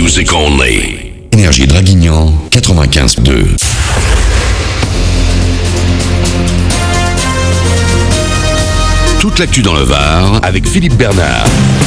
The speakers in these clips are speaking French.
music only. Énergie Draguignan 95.2. Toute l'actu dans le Var avec Philippe Bernard.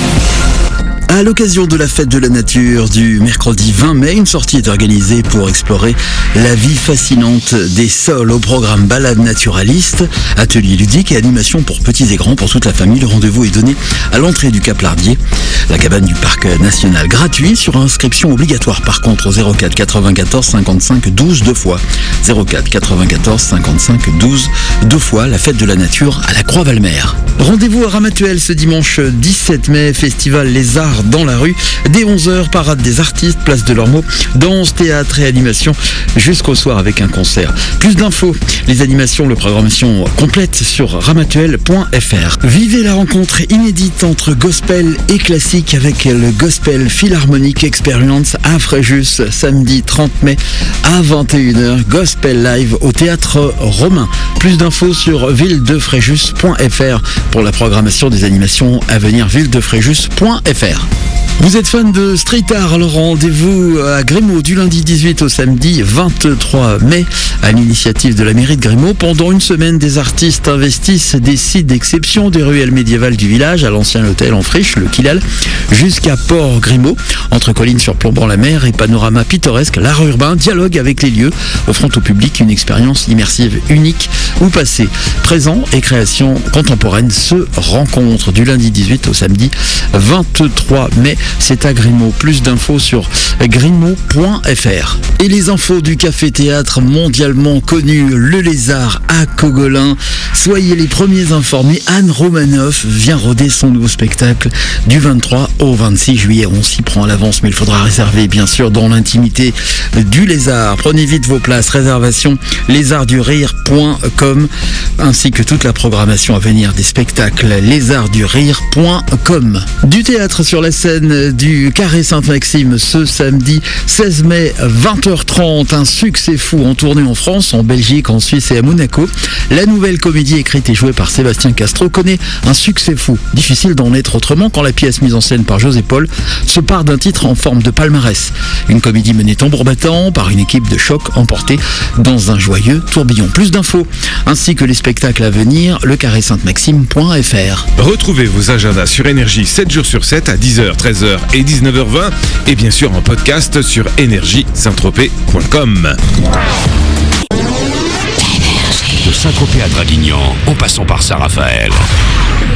À l'occasion de la fête de la nature du mercredi 20 mai, une sortie est organisée pour explorer la vie fascinante des sols. Au programme balade naturaliste, ateliers ludiques et animations pour petits et grands, pour toute la famille. Le rendez-vous est donné à l'entrée du Cap Lardier, la cabane du parc national, gratuit sur inscription obligatoire par contre au 04 94 55 12 deux fois. 04 94 55 12 deux fois, la fête de la nature à la Croix-Valmer. Rendez-vous à Ramatuelle ce dimanche 17 mai, festival Les Arts dans la rue. Dès 11h, parade des artistes, place de l'Ormeau, danse, théâtre et animation jusqu'au soir avec un concert. Plus d'infos, les animations, la programmation complète sur ramatuelle.fr. Vivez la rencontre inédite entre gospel et classique avec le Gospel Philharmonic Experience à Fréjus, samedi 30 mai à 21h. Gospel Live au Théâtre Romain. Plus d'infos sur villedefréjus.fr pour la programmation des animations à venir, villedefréjus.fr. Vous êtes fan de street art, alors rendez-vous à Grimaud du lundi 18 au samedi 23 mai à l'initiative de la mairie de Grimaud. Pendant une semaine, des artistes investissent des sites d'exception des ruelles médiévales du village, à l'ancien hôtel en friche, le Kilal, jusqu'à Port Grimaud. Entre collines surplombant la mer et panorama pittoresque, l'art urbain dialogue avec les lieux, offrant au public une expérience immersive unique où passé, présent et création contemporaine se rencontrent du lundi 18 au samedi 23 mai. C'est à Grimaud. Plus d'infos sur grimaud.fr. Et les infos du café-théâtre mondialement connu, Le Lézard à Cogolin. Soyez les premiers informés, Anne Romanoff vient roder son nouveau spectacle du 23 au 26 juillet. On s'y prend à l'avance, mais il faudra réserver bien sûr dans l'intimité du Lézard. Prenez vite vos places, réservation lézardsdurire.com ainsi que toute la programmation à venir des spectacles lézardsdurire.com. Du théâtre sur la scène du Carré Sainte-Maxime ce samedi 16 mai 20h30, un succès fou en tournée en France, en Belgique, en Suisse et à Monaco. La nouvelle comédie écrite et jouée par Sébastien Castro connaît un succès fou. Difficile d'en être autrement quand la pièce mise en scène par José Paul se part d'un titre en forme de palmarès. Une comédie menée tambour battant par une équipe de choc emportée dans un joyeux tourbillon. Plus d'infos ainsi que les spectacles à venir, lecarré-sainte-maxime.fr. Retrouvez vos agendas sur Énergie 7 jours sur 7 à 10h, 13h et 19h20 et bien sûr en podcast sur énergie-saint-tropez.com. De Saint-Tropez à Draguignan, en passant par Saint-Raphaël.